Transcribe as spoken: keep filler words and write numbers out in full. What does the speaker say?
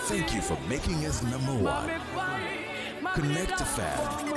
Thank you for making us number one. Connect to Fab.